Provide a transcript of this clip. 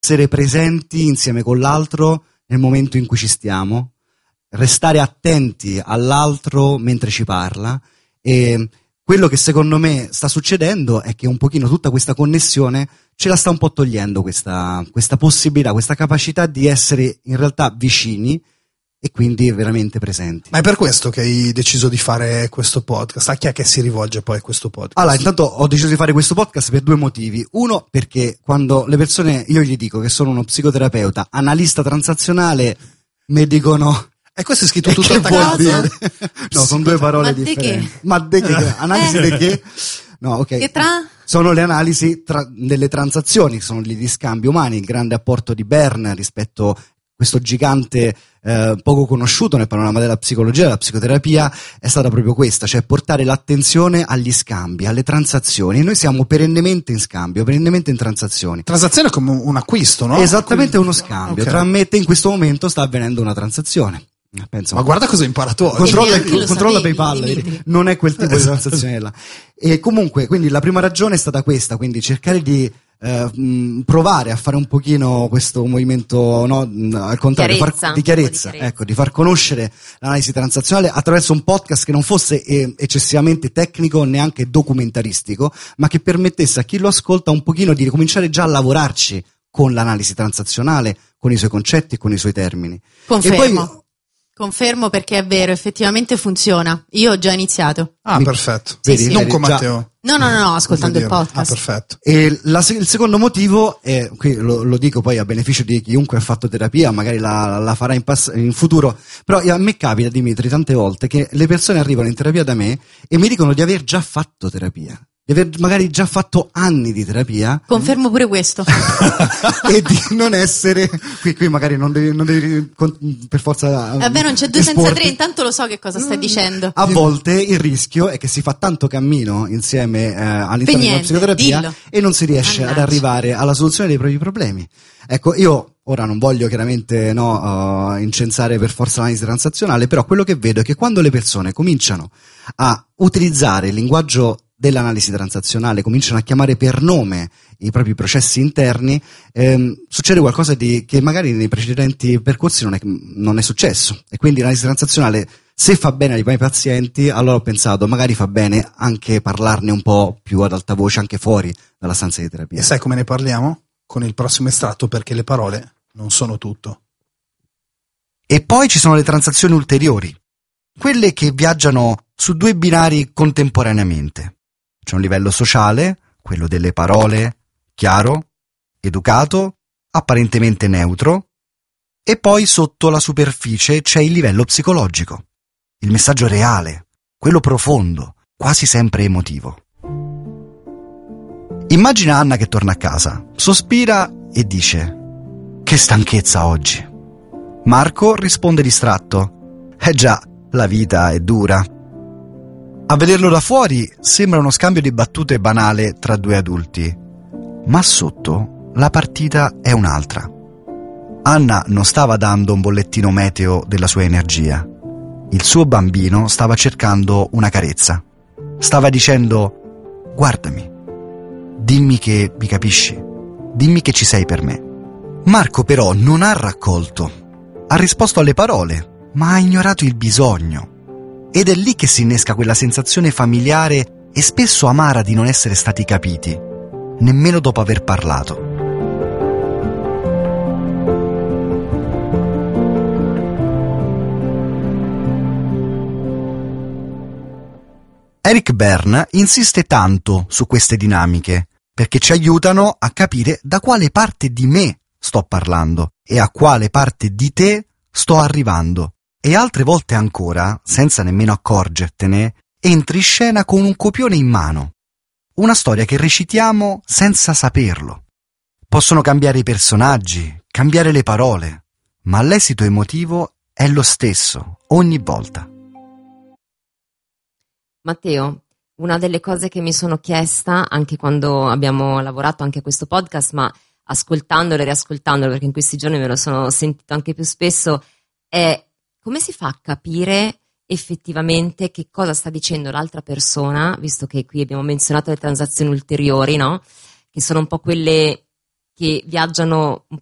essere presenti insieme con l'altro nel momento in cui ci stiamo, restare attenti all'altro mentre ci parla, e quello che secondo me sta succedendo è che un pochino tutta questa connessione ce la sta un po' togliendo questa possibilità, questa capacità di essere in realtà vicini e quindi veramente presenti. Ma è per questo che hai deciso di fare questo podcast? A chi è che si rivolge poi questo podcast? Allora, intanto ho deciso di fare questo podcast per 2 motivi. Uno, perché quando le persone, io gli dico che sono uno psicoterapeuta, analista transazionale, mi dicono... E questo è scritto tutto attaccato. attaccato? No, sono 2 parole differenti. Ma de che? Analisi di che? No, ok. Che sono le analisi delle transazioni, sono gli scambi umani, il grande apporto di Berne rispetto a questo gigante poco conosciuto nel panorama della psicologia, della psicoterapia, è stata proprio questa, cioè portare l'attenzione agli scambi, alle transazioni. E noi siamo perennemente in scambio, perennemente in transazioni. Transazione è come un acquisto, no? Esattamente, uno scambio. Okay. Tra me e te in questo momento sta avvenendo una transazione. Penso. Ma guarda cosa hai imparato oggi. Controlla PayPal, non è quel tipo di transazione là. E comunque, quindi la prima ragione è stata questa, quindi cercare di provare a fare un pochino questo movimento, no, al contrario, di chiarezza, ecco, di far conoscere l'analisi transazionale attraverso un podcast che non fosse eccessivamente tecnico, neanche documentaristico, ma che permettesse a chi lo ascolta un pochino di cominciare già a lavorarci con l'analisi transazionale, con i suoi concetti e con i suoi termini. Confermo. E poi, confermo, perché è vero, effettivamente funziona. Io ho già iniziato. Perfetto. Vedi, non con Matteo. No, ascoltando il podcast. Perfetto. E il secondo motivo è, qui lo dico poi a beneficio di chiunque ha fatto terapia, magari la farà in futuro, però a me capita, Dimitri, tante volte che le persone arrivano in terapia da me e mi dicono di aver già fatto terapia, di aver magari già fatto anni di terapia. Confermo pure questo. E di non essere qui magari non devi per forza vabbè, non c'è 2 senza 3, intanto lo so che cosa stai dicendo. A volte il rischio è che si fa tanto cammino insieme all'interno della psicoterapia, dillo, e non si riesce ad arrivare alla soluzione dei propri problemi. Ecco, io ora non voglio chiaramente incensare per forza l'analisi transazionale, però quello che vedo è che quando le persone cominciano a utilizzare il linguaggio dell'analisi transazionale, cominciano a chiamare per nome i propri processi interni, succede qualcosa che magari nei precedenti percorsi non è successo. E quindi l'analisi transazionale, se fa bene ai miei pazienti, allora ho pensato magari fa bene anche parlarne un po' più ad alta voce anche fuori dalla stanza di terapia. E sai come ne parliamo? Con il prossimo estratto, perché le parole non sono tutto. E poi ci sono le transazioni ulteriori, quelle che viaggiano su 2 binari contemporaneamente. C'è un livello sociale, quello delle parole, chiaro, educato, apparentemente neutro, e poi sotto la superficie c'è il livello psicologico, il messaggio reale, quello profondo, quasi sempre emotivo. Immagina Anna che torna a casa, sospira e dice: «Che stanchezza oggi». Marco risponde distratto: già, la vita è dura». A vederlo da fuori sembra uno scambio di battute banale tra 2 adulti, ma sotto la partita è un'altra. Anna non stava dando un bollettino meteo della sua energia. Il suo bambino stava cercando una carezza. Stava dicendo: «Guardami, dimmi che mi capisci, dimmi che ci sei per me». Marco però non ha raccolto, ha risposto alle parole, ma ha ignorato il bisogno. Ed è lì che si innesca quella sensazione familiare e spesso amara di non essere stati capiti, nemmeno dopo aver parlato. Eric Berne insiste tanto su queste dinamiche, perché ci aiutano a capire da quale parte di me sto parlando e a quale parte di te sto arrivando. E altre volte ancora, senza nemmeno accorgertene, entri in scena con un copione in mano. Una storia che recitiamo senza saperlo. Possono cambiare i personaggi, cambiare le parole, ma l'esito emotivo è lo stesso, ogni volta. Matteo, una delle cose che mi sono chiesta anche quando abbiamo lavorato anche a questo podcast, ma ascoltandolo e riascoltandolo, perché in questi giorni me lo sono sentito anche più spesso, è: come si fa a capire effettivamente che cosa sta dicendo l'altra persona, visto che qui abbiamo menzionato le transazioni ulteriori, no? Che sono un po' quelle che viaggiano